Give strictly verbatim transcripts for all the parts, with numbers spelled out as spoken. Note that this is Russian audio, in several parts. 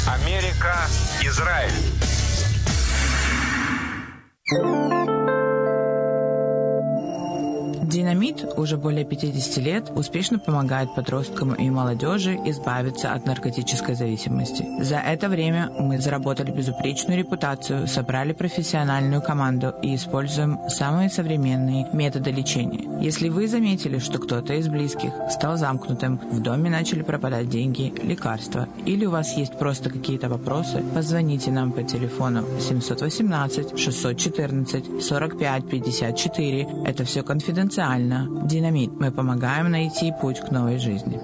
Америка, Израиль. Динамит уже более пятидесяти лет успешно помогает подросткам и молодежи избавиться от наркотической зависимости. За это время мы заработали безупречную репутацию, собрали профессиональную команду и используем самые современные методы лечения. Если вы заметили, что кто-то из близких стал замкнутым, в доме начали пропадать деньги, лекарства, или у вас есть просто какие-то вопросы, позвоните нам по телефону семь один восемь шесть один четыре сорок пять пятьдесят четыре. Это все конфиденциально. Динамит. Мы помогаем найти путь к новой жизни.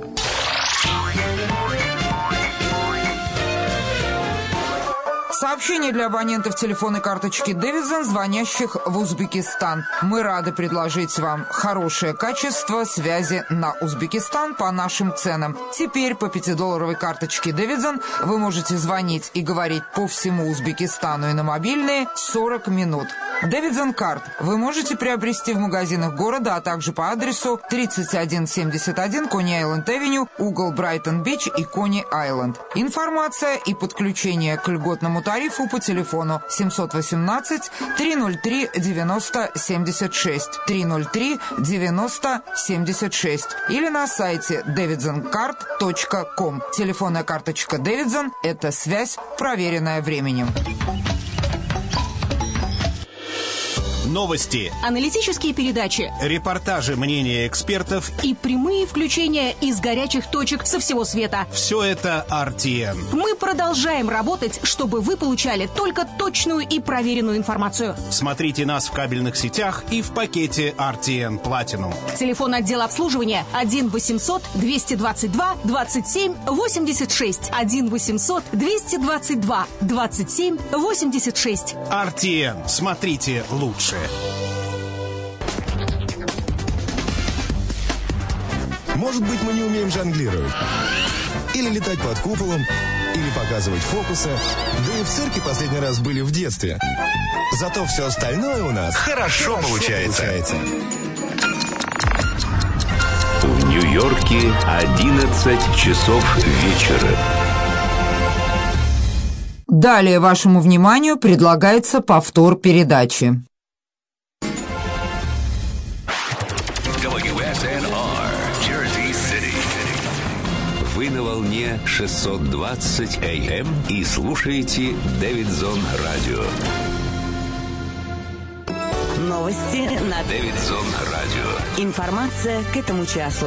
Сообщение для абонентов телефонной карточки Дэвидсон, звонящих в Узбекистан. Мы рады предложить вам хорошее качество связи на Узбекистан по нашим ценам. Теперь по пятидолларовой карточке Дэвидсон вы можете звонить и говорить по всему Узбекистану и на мобильные сорок минут. Дэвидсон Карт вы можете приобрести в магазинах города, а также по адресу тридцать один семьдесят один Кони-Айленд-Авеню, угол Брайтон-Бич и Кони-Айленд. Информация и подключение к льготному тарифу по телефону семь один восемь три ноль три девяносто семьдесят шесть три ноль три девяносто семьдесят шесть или на сайте дэвидсон карт точка ком. Телефонная карточка Дэвидсон – это связь, проверенная временем. Новости, аналитические передачи, репортажи, мнения экспертов и прямые включения из горячих точек со всего света. Все это ар ти эн. Мы продолжаем работать, чтобы вы получали только точную и проверенную информацию. Смотрите нас в кабельных сетях и в пакете ар ти эн Platinum. Телефон отдела обслуживания один восемьсот двести двадцать два двадцать семь восемьдесят шесть. один восемьсот двести двадцать два двадцать семь восемьдесят шесть. ар ти эн. Смотрите лучше. Может быть, мы не умеем жонглировать. Или летать под куполом, или показывать фокусы. Да и в цирке последний раз были в детстве. Зато все остальное у нас Хорошо, хорошо получается. получается. В Нью-Йорке одиннадцать часов вечера. Далее вашему вниманию предлагается повтор передачи. дабл ю эс эн ар, Jersey City. Вы на волне шестьсот двадцать эй эм и слушаете Дэвидсон Радио. Новости на Дэвидсон Радио. Информация к этому часу.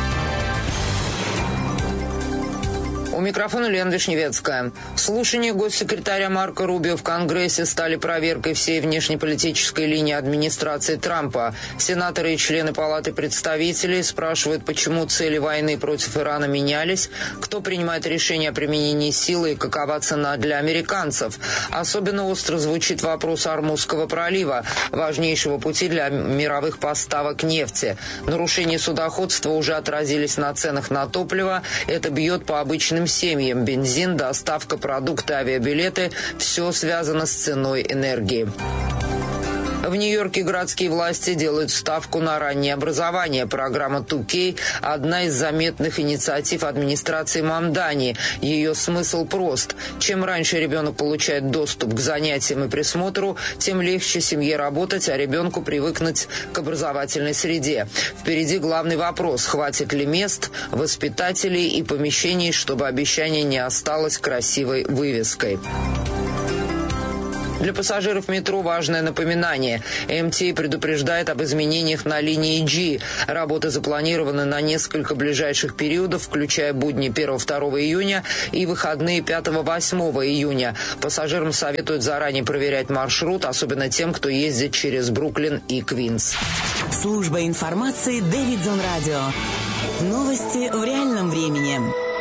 У микрофона Лена Вишневецкая. Слушания госсекретаря Марко Рубио в Конгрессе стали проверкой всей внешнеполитической линии администрации Трампа. Сенаторы и члены Палаты представителей спрашивают, почему цели войны против Ирана менялись, кто принимает решение о применении силы и какова цена для американцев. Особенно остро звучит вопрос Ормузского пролива, важнейшего пути для мировых поставок нефти. Нарушения судоходства уже отразились на ценах на топливо. Это бьет по обычным семьям. Бензин, доставка, продукты, авиабилеты – все связано с ценой энергии. В Нью-Йорке городские власти делают ставку на раннее образование. Программа ту кей – одна из заметных инициатив администрации Мамдани. Ее смысл прост. Чем раньше ребенок получает доступ к занятиям и присмотру, тем легче семье работать, а ребенку привыкнуть к образовательной среде. Впереди главный вопрос – хватит ли мест, воспитателей и помещений, чтобы обещание не осталось красивой вывеской. Для пассажиров метро важное напоминание. эм ти эй предупреждает об изменениях на линии G. Работы запланированы на несколько ближайших периодов, включая будни первого-второго июня и выходные пятого-восьмого июня. Пассажирам советуют заранее проверять маршрут, особенно тем, кто ездит через Бруклин и Квинс. Служба информации Дэвидсон Радио. Новости в реальном времени.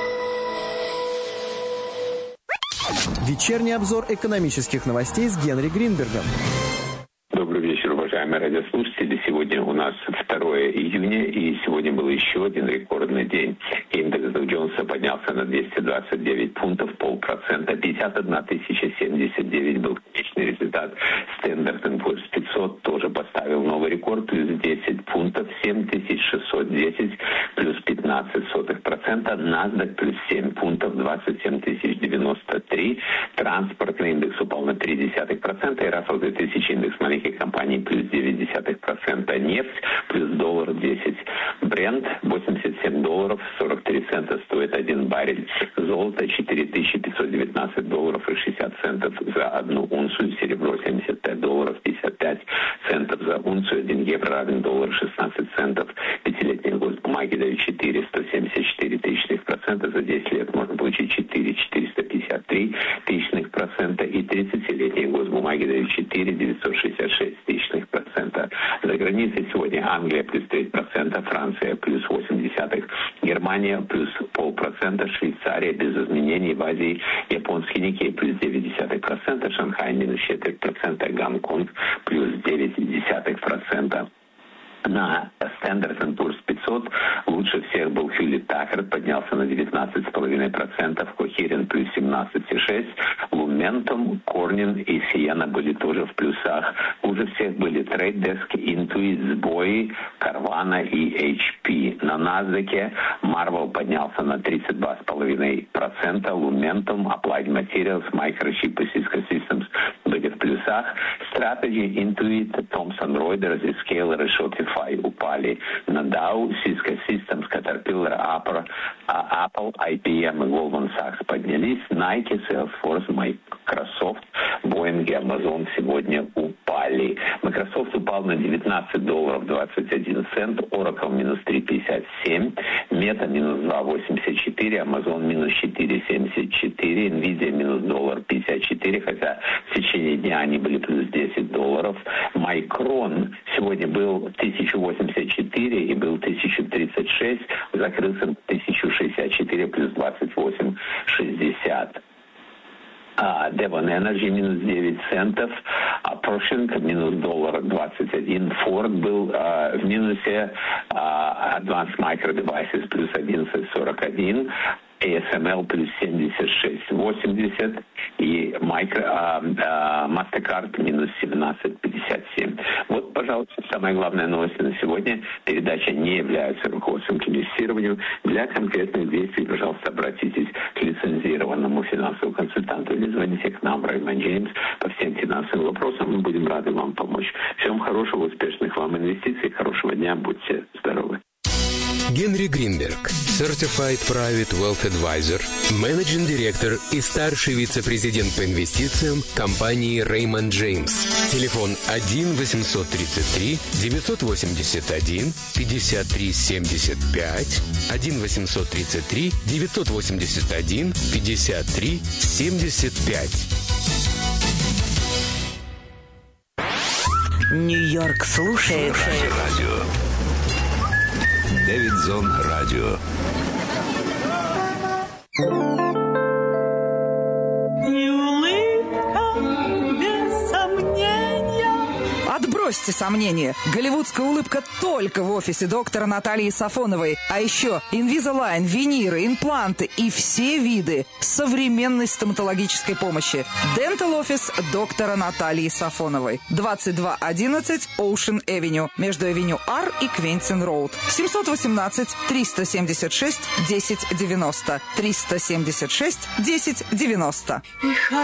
Вечерний обзор экономических новостей с Генри Гринбергом. Добрый вечер, уважаемые радиослушатели. Сегодня у нас второе июня, и сегодня был еще один рекордный день. Индекс Dow Джонса поднялся на двести двадцать девять пунктов, полпроцента. пятьдесят одна тысяча семьдесят девять был конечный результат. Standard энд Poor's пятьсот тоже поставил новый рекорд, плюс десять пунктов, семь тысяч шестьсот десять, плюс пятнадцать сотых процента. NASDAQ плюс семь пунктов, двадцать семь тысяч девяносто три. Транспортный индекс упал на три десятых процента. И Russell две тысячи индекс маленьких компаний плюс девять десятых процента. Нефть плюс доллар десять. Brent восемьдесят семь долларов сорок три цента стоит один баррель. Золото четыре тысячи пятьсот девятнадцать долларов и шестьдесят центов за одну унцию. Серебро семьдесят пять долларов пятьдесят пять центов за унцию. один евро равен доллар шестнадцать центов. Пятилетние госбумаги дают четыре сто семьдесят четыре тысячных процента. За десять лет можно получить четыре четыреста пятьдесят три тысячных процента. И тридцатилетние госбумаги дают четыре девятьсот шестьдесят шесть тысячных процента. За границей сегодня Англия плюс три процента, Франция плюс восемь десятых, Германия плюс полпроцента, Швейцария без изменений, в Азии японский Никей плюс девять десятых процента, Шанхай минус четыре процента, Гонконг плюс девять десятых процента. На Standard энд Poor's пятьсот лучше всех был Hewlett Packard, поднялся на девятнадцать целых пять десятых процента, Coherent плюс семнадцать целых шесть десятых процента, Lumentum, Corning и Ciena были тоже в плюсах. Лучше всех были Trade Desk, Intuit, Sboy, Carvana и эйч пи. На NASDAQ Marvell поднялся на тридцать два целых пять десятых процента, Lumentum, Applied Materials, Microchip и Cisco Systems были в плюсах. Strategy, Intuit, Thomson Reuters, Zscaler и Shopify упали. На Dow, Cisco Systems, Caterpillar, Apple, Apple, ай би эм и Goldman Sachs поднялись. Nike, Salesforce, Microsoft, Boeing и Amazon сегодня упали. Microsoft упал на девятнадцать долларов двадцать один цент, Oracle минус три пятьдесят семь, Meta минус два восемьдесят четыре, Amazon минус четыре семьдесят четыре, Nvidia минус доллар пятьдесят четыре, хотя в течение дня они были плюс десять долларов. Micron сегодня был тысяча восемьдесят четыре и был тысяча тридцать шесть, закрылся тысяча шестьдесят четыре плюс двадцать восемь шестьдесят. Uh, Devon Energy минус девять центов, а Pershing минус доллар двадцать один, Ford был uh, в минусе, uh, Advanced Micro Devices плюс одиннадцать сорок один, эй эс эм эл плюс семьдесят шесть восемьдесят и micro, uh, uh, Mastercard минус семнадцать пятьдесят семь. Вот, пожалуйста, самая главная новость на сегодня. Передача не является руководством к инвестированию. Для конкретных действий, пожалуйста, обратитесь к лицензированному финансовому консультанту или звоните к нам, Raymond James, по всем финансовым вопросам. Мы будем рады вам помочь. Всем хорошего, успешных вам инвестиций, хорошего дня, будьте здоровы. Генри Гринберг, Certified Private Wealth Advisor, Managing Director и старший вице-президент по инвестициям компании Raymond James. Телефон один восемьсот тридцать три девятьсот восемьдесят один пятьдесят три семьдесят пять, один восемьсот тридцать три девятьсот восемьдесят один пятьдесят три семьдесят пять. Нью-Йорк слушает Радио. Дэвидзон Радио. Отбросьте сомнения. Голливудская улыбка только в офисе доктора Натальи Сафоновой. А еще Invisalign, виниры, импланты и все виды современной стоматологической помощи. Dental Office доктора Натальи Сафоновой. двадцать два одиннадцать Ocean Avenue. Между Авеню Ар и Квентин Роуд. семьсот восемнадцать триста семьдесят шесть десять девяносто. триста семьдесят шесть десять девяносто.